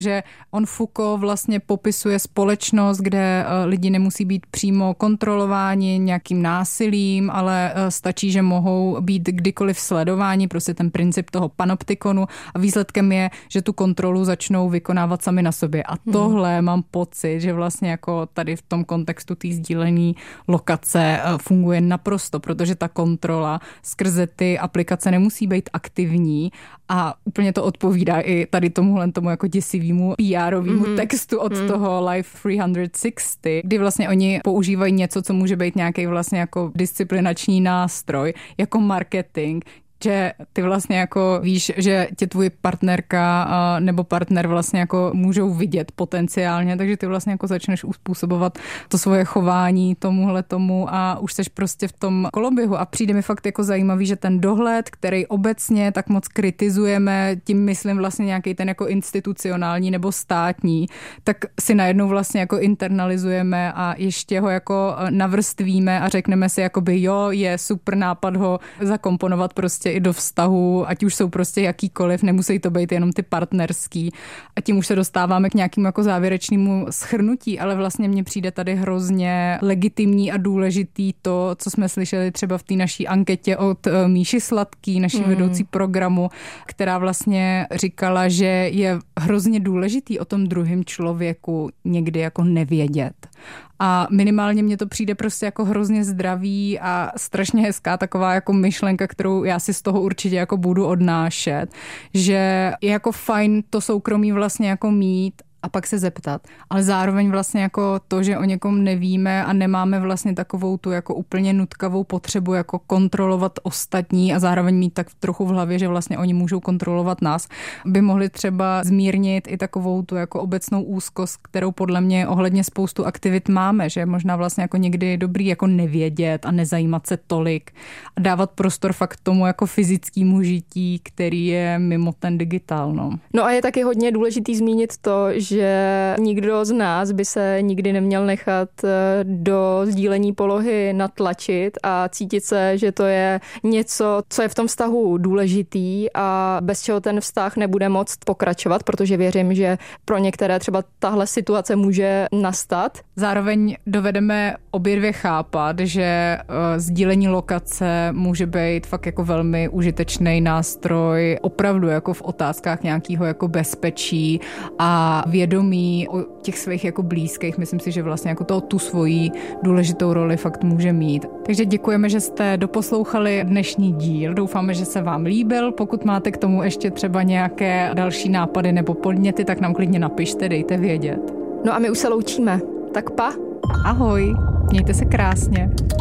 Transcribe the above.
že on Foucault vlastně popisuje společnost, kde lidi nemusí být přímo kontrolováni nějakým násilím, ale stačí, že mohou být kdykoliv sledováni, prostě ten princip toho panoptikonu a výsledkem je, že tu kontrolu začnou vykonávat sami na sobě. A tohle mám pocit, že vlastně jako tady v tom kontextu té sdílené lokace funguje naprosto, protože ta kontrola skrze ty aplikace nemusí být aktivní a úplně to odpovídá i tady tomu jako děsivýmu PR-ovému textu od toho Life 360, kdy vlastně oni používají něco, co může být nějaký vlastně jako disciplinační nástroj, jako marketing, že ty vlastně jako víš, že tě tvůj partnerka nebo partner vlastně jako můžou vidět potenciálně, takže ty vlastně jako začneš uspůsobovat to svoje chování tomuhle tomu a už seš prostě v tom koloběhu a přijde mi fakt jako zajímavý, že ten dohled, který obecně tak moc kritizujeme, tím myslím vlastně nějaký ten jako institucionální nebo státní, tak si najednou vlastně jako internalizujeme a ještě ho jako navrstvíme a řekneme si jakoby jo, je super nápad ho zakomponovat prostě i do vztahu, ať už jsou prostě jakýkoliv, nemusí to být jenom ty partnerský. A tím už se dostáváme k nějakému jako závěrečnému shrnutí, ale vlastně mně přijde tady hrozně legitimní a důležitý to, co jsme slyšeli třeba v té naší anketě od Míši Sladký, naší vedoucí programu, která vlastně říkala, že je hrozně důležitý o tom druhém člověku někdy jako nevědět. A minimálně mně to přijde prostě jako hrozně zdravý a strašně hezká taková jako myšlenka, kterou já si z toho určitě jako budu odnášet, že je jako fajn to soukromí vlastně jako mít a pak se zeptat. Ale zároveň vlastně jako to, že o někom nevíme a nemáme vlastně takovou tu jako úplně nutkavou potřebu jako kontrolovat ostatní a zároveň mít tak trochu v hlavě, že vlastně oni můžou kontrolovat nás, by mohli třeba zmírnit i takovou tu jako obecnou úzkost, kterou podle mě ohledně spoustu aktivit máme, že možná vlastně jako někdy je dobrý jako nevědět a nezajímat se tolik a dávat prostor fakt tomu jako fyzickému žití, který je mimo ten digitál. No a je taky hodně důležitý zmínit to, že nikdo z nás by se nikdy neměl nechat do sdílení polohy natlačit a cítit se, že to je něco, co je v tom vztahu důležitý a bez čeho ten vztah nebude moct pokračovat, protože věřím, že pro některé třeba tahle situace může nastat. Zároveň dovedeme obě dvě chápat, že sdílení lokace může být fakt jako velmi užitečný nástroj opravdu jako v otázkách nějakého jako bezpečí a vědomí o těch svých jako blízkých. Myslím si, že vlastně jako tu svoji důležitou roli fakt může mít. Takže děkujeme, že jste doposlouchali dnešní díl. Doufáme, že se vám líbil. Pokud máte k tomu ještě třeba nějaké další nápady nebo podněty, tak nám klidně napište, dejte vědět. No a my už se loučíme. Tak pa. Ahoj, mějte se krásně.